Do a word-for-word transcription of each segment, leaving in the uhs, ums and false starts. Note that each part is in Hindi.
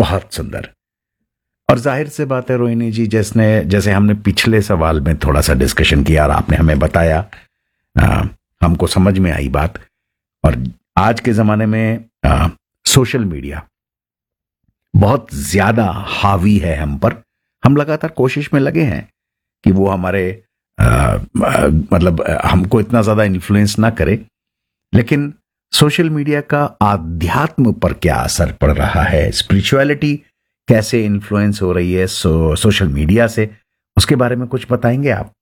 बहुत सुंदर। और जाहिर से बात है रोहिणी जी, जैसने जैसे हमने पिछले सवाल में थोड़ा सा डिस्कशन किया और आपने हमें बताया, आ, हमको समझ में आई बात। और आज के जमाने में आ, सोशल मीडिया बहुत ज्यादा हावी है हम पर। हम लगातार कोशिश में लगे हैं कि वो हमारे आ, आ, मतलब हमको इतना ज्यादा इन्फ्लुएंस ना करे, लेकिन सोशल मीडिया का आध्यात्म पर क्या असर पड़ रहा है, स्पिरिचुअलिटी कैसे इन्फ्लुएंस हो रही है सो, सोशल मीडिया से, उसके बारे में कुछ बताएंगे आप?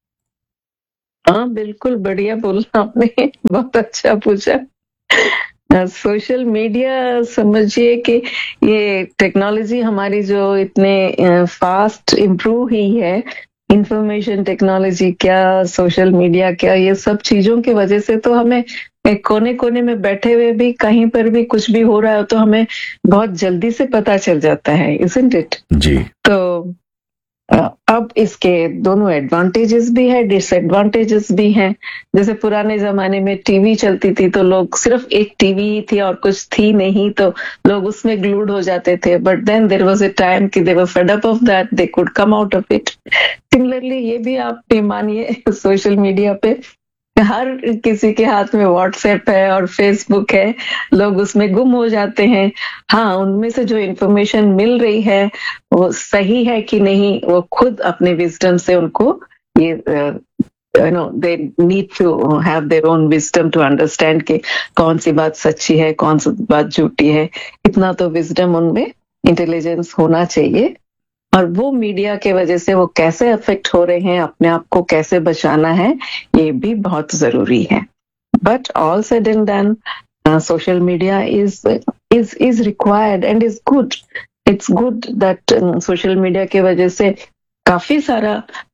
हाँ बिल्कुल, बढ़िया बोला आपने, बहुत अच्छा पूछा। सोशल मीडिया समझिए कि ये टेक्नोलॉजी हमारी जो इतने फास्ट इम्प्रूव हुई है, इंफॉर्मेशन टेक्नोलॉजी क्या, सोशल मीडिया क्या, ये सब चीजों की वजह से तो हमें कोने कोने में बैठे हुए भी कहीं पर भी कुछ भी हो रहा है तो हमें बहुत जल्दी से पता चल जाता है, इजंट इट? जी। तो अब इसके दोनों एडवांटेजेस भी है, डिसएडवांटेजेस भी हैं। जैसे पुराने जमाने में टीवी चलती थी तो लोग सिर्फ एक टीवी ही थी और कुछ थी नहीं, तो लोग उसमें ग्लूड हो जाते थे। But then there was a time कि दे वर fed up of that, they could come out of it. Similarly ये भी आप मानिए सोशल मीडिया पे हर किसी के हाथ में व्हाट्सएप है और फेसबुक है, लोग उसमें गुम हो जाते हैं। हाँ, उनमें से जो इन्फॉर्मेशन मिल रही है वो सही है कि नहीं, वो खुद अपने विजडम से उनको ये you know they need to have their own wisdom to understand कि कौन सी बात सच्ची है, कौन सी बात झूठी है। इतना तो विजडम उनमें, इंटेलिजेंस होना चाहिए। और वो मीडिया के वजह से वो कैसे अफेक्ट हो रहे हैं, अपने आप को कैसे बचाना है, ये भी बहुत जरूरी है। But all said and done, social media is is is required and is good. It's good that social media के वजह से काफी सारा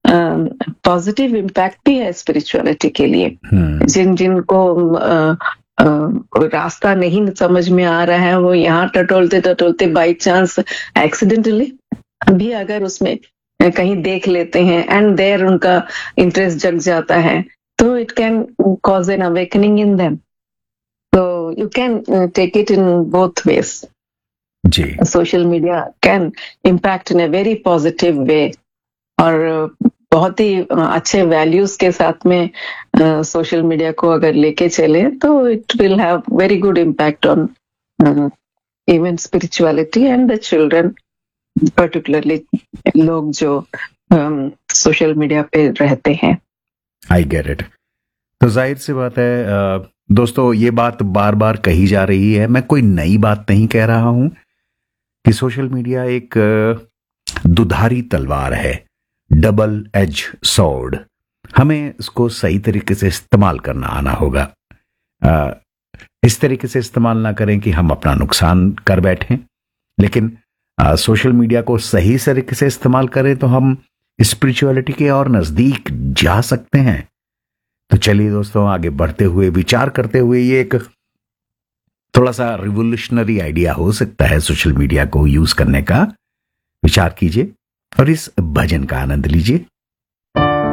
पॉजिटिव uh, इम्पैक्ट भी है स्पिरिचुअलिटी के लिए। hmm. जिन जिनको uh, uh, रास्ता नहीं समझ में आ रहा है, वो यहाँ टटोलते टटोलते बाई चांस एक्सीडेंटली भी अगर उसमें कहीं देख लेते हैं एंड देयर उनका इंटरेस्ट जग जाता है, तो it can cause an awakening in them. So you can uh, take it in both ways. Ji. Social media can impact in a very positive way, और बहुत ही अच्छे वैल्यूज के साथ में सोशल uh, मीडिया को अगर लेके चले तो it will have very good impact on even spirituality and the children, particularly लोग जो सोशल um, मीडिया पे रहते हैं। I get it. तो जाहिर सी बात है uh, दोस्तों, ये बात बार बार कही जा रही है, मैं कोई नई बात नहीं कह रहा हूं कि सोशल मीडिया एक दुधारी तलवार है, डबल एज सॉर्ड। हमें इसको सही तरीके से इस्तेमाल करना आना होगा। आ, इस तरीके से इस्तेमाल ना करें कि हम अपना नुकसान कर बैठें, लेकिन आ, सोशल मीडिया को सही तरीके से इस्तेमाल करें तो हम स्पिरिचुअलिटी के और नजदीक जा सकते हैं। तो चलिए दोस्तों, आगे बढ़ते हुए, विचार करते हुए, ये एक थोड़ा सा रिवोल्यूशनरी आइडिया हो सकता है सोशल मीडिया को यूज करने का। विचार कीजिए और इस भजन का आनंद लीजिए।